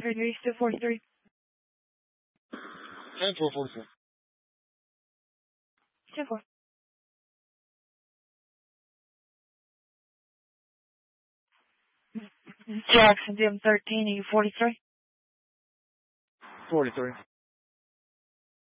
degrees to 43. 10-4-43. 10-4. Jackson, Dim 13, E43. 43.